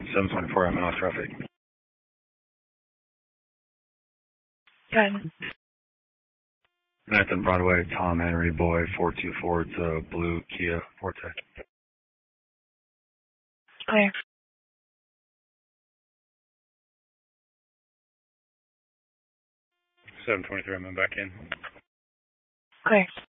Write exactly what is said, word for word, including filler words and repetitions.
seven twenty-four, I'm in off traffic. Good. Nathan Broadway, Tom Henry Boy, four two four, it's a blue Kia Forte. Clear. seven twenty-three, I'm in back in. Clear.